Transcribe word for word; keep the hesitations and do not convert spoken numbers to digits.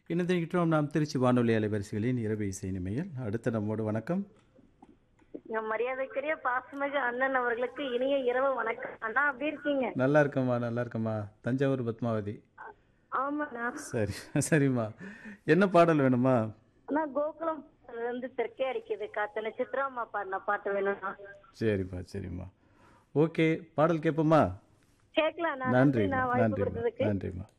இணைந்திருக்கிறோம் நாம் திருச்சி வானொலி அலைவரிசைகளின் இரவு இசை நிமையில். அடுத்த நம்மோடு வணக்கம். என் மரியாதைக்குரிய பாசமிகு அண்ணன் அவர்களுக்கு இனிய இரவு வணக்கம். அண்ணா எப்படி இருக்கீங்க? நல்லா இருக்கம்மா, நல்லா இருக்கம்மா. தஞ்சாவூர் பத்மாவதி. ஆமாண்ணா. சரி சரிம்மா. என்ன பாடல் வேணுமா? அண்ணா கோகுலம் வந்து தெற்கே அடிக்குது காத்தன சித்ராம்மா பாடின பாட்டு வேணும்ண்ணா. சரிம்மா சரிம்மா. ஓகே, பாடல் கேட்போமா? கேட்கலாண்ணா. நன்றி நன்றிம்மா நான் வாய்ப்பு நன்றிம்மா கொடுத்ததுக்கு. நன்றிம்மா.